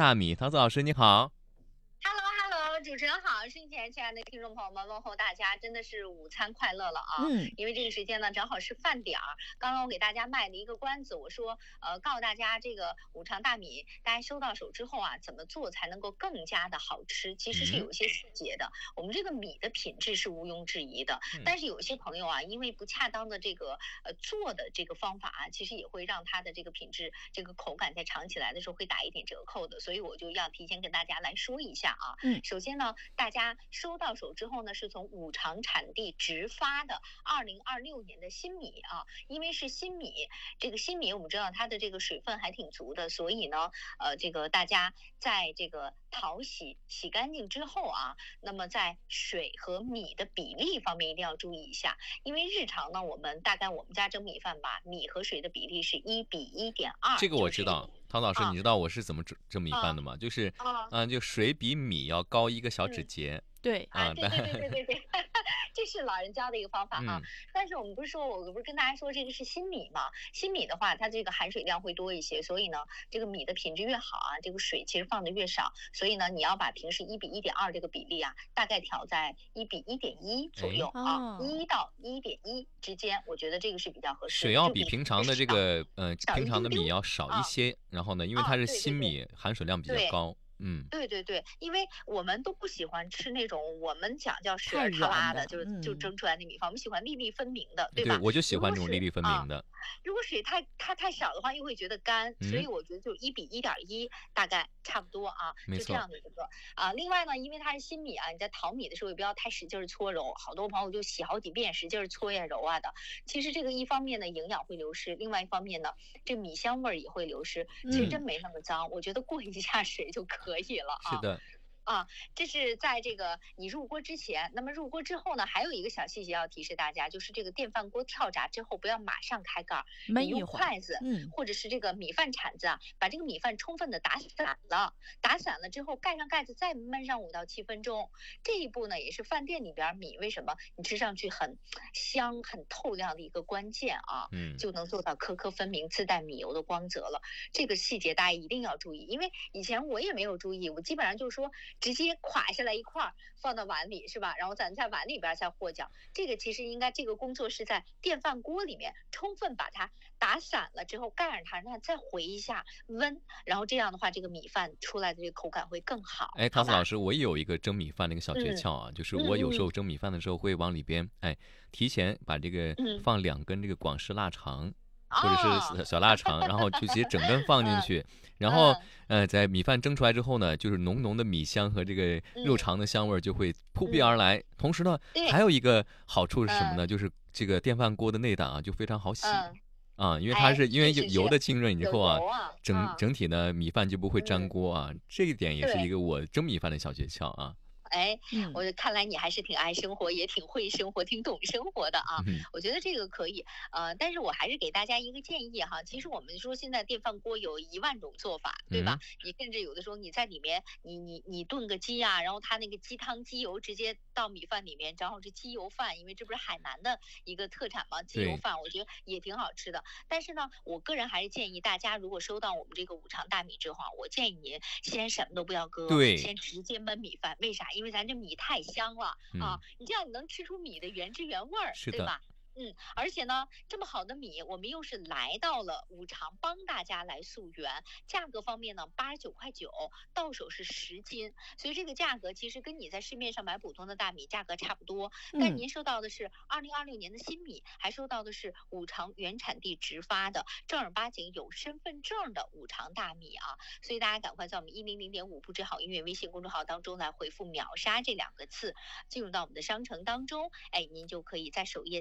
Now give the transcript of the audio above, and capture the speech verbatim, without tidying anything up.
大米。桃子老师你好。 Hello Hello，主持人好，睡前亲爱的听众朋友们，问候大家，真的是午餐快乐了啊！ 嗯， 因为这个时间呢，正好是饭点儿。刚刚我给大家卖了一个关子，我说，呃，告诉大家这个五常大米，大家收到手之后啊，怎么做才能够更加的好吃？其实是有一些细节的。我们这个米的品质是毋庸置疑的，但是有一些朋友啊，因为不恰当的这个呃做的这个方法啊，其实也会让它的这个品质、这个口感在尝起来的时候会打一点折扣的。所以我就要提前跟大家来说一下啊。 嗯， 首先呢，大家收到手之后呢，是从五常产地直发的二零二六年的新米啊，因为是新米，这个新米我们知道它的这个水分还挺足的，所以呢，呃，这个大家在这个淘洗洗干净之后啊，那么在水和米的比例方面一定要注意一下，因为日常呢，我们大概我们家蒸米饭吧，米和水的比例是一比一点二， 这个我知道。陶老师， 啊你知道我是怎么蒸蒸米饭的吗？就是， 啊嗯、就水比米要高一个小指嗯节。 对， 啊， 啊， 对对对对对对，这是老人教的一个方法啊。 嗯， 但是我们不是说，我不是跟大家说这个是新米嘛？新米的话，它这个含水量会多一些，所以呢，这个米的品质越好啊，这个水其实放的越少。所以呢，你要把平时一比一点二这个比例啊，大概调在一比一点一左右哎啊， 哦一到一点一之间，我觉得这个是比较合适的。 水要就比比平常的这少个呃少平常的一丢丢米要少一啊些，然后呢，因为它啊， 是对对对新米，含水量比较对。 高。嗯， 对对对，因为我们都不喜欢吃那种我们讲叫舌太儿塌拉的， 软的， 就是就嗯， 蒸出来的米饭，我们喜欢粒粒分明的，对对， 吧？ 我就喜欢如果水这种粒粒分啊， 明的。 如果水太它太少的话，又会觉得干，所以嗯， 我觉得就一比一点一，大概差不多啊，就这没错。 样的一个啊。另外呢，因为它是新米啊，你在淘米的时候也不要太使劲儿搓揉，好多朋友就洗好几遍，使劲儿搓呀揉啊的。其实这个一方面呢营养会流失，另外一方面呢，这米香味儿也会流失。其实嗯， 真没那么脏，我觉得过一下水就可以了啊。 是的。 啊，这是在这个你入锅之前。那么入锅之后呢，还有一个小细节要提示大家，就是这个电饭锅跳闸之后，不要马上开盖儿，你用焖一会儿， 筷子嗯， 或者是这个米饭铲子啊，把这个米饭充分的打散了，打散了之后盖上盖子，再焖上五到七分钟。这一步呢，也是饭店里边米为什么你吃上去很香、很透亮的一个关键啊， 嗯， 就能做到颗颗分明、自带米油的光泽了。这个细节大家一定要注意，因为以前我也没有注意，我基本上就是说直接垮下来一块儿放到碗里是吧？然后咱在碗里边再和搅。这个其实应该这个工作是在电饭锅里面充分把它打散了之后盖上它，让它再回一下温，然后这样的话这个米饭出来的这个口感会更好。 哎，陶好吧？ 子老师，我也有一个蒸米饭的一个小诀嗯窍啊，就是嗯我有时候嗯蒸米饭的时候会往里边，哎，提前把这个嗯， 放两根这个广式腊肠，或者是哦， 小小腊肠，然后就直接整根放进嗯去，然后嗯呃，在米饭蒸出来之后呢，就是浓浓的米香和这个肉嗯肠的香味儿就会扑鼻嗯， 而来。同时呢，还对， 有一个好处是什么嗯呢？就是这个电饭锅的内胆啊就非常好洗。 嗯， 啊，因为它哎， 是因为油是是是， 油的浸润以有后啊， 油啊， 整嗯整体呢米饭就不会粘嗯， 锅啊，这一点也是一对。 个我蒸米饭的小诀窍啊。 哎， 嗯， 我就看来你还是挺爱生活，也挺会生活，挺懂生活的啊。 嗯我觉得这个可以，呃，但是我还是给大家一个建议哈。其实我们说现在电饭锅有一万种做法，对吧？ 嗯， 你甚至有的时候你在里面，你你你炖个鸡啊，然后它那个鸡汤鸡油直接到米饭里面，正好是鸡油饭，因为这不是海南的一个特产嘛，鸡油对， 饭我觉得也挺好吃的。但是呢，我个人还是建议大家，如果收到我们这个五常大米之后啊，我建议您先什么都不要搁， 对， 先直接焖米饭。为啥？因为咱这米太香了啊， 嗯， 你这样你能吃出米的原汁原味儿， 是的。 对吧？嗯，而且呢，这么好的米，我们又是来到了五常帮大家来溯源，价格方面呢，八十九块九，到手是十斤，所以这个价格其实跟你在市面上买普通的大米价格差不多。但嗯， 您收到的是二零二六年的新米，还收到的是五常原产地直发的正儿八经有身份证的五常大米啊，所以大家赶快在我们一零零点五不知好音乐微信公众号当中来回复秒杀这两个字，进入到我们的商城当中，哎，您就可以在首页。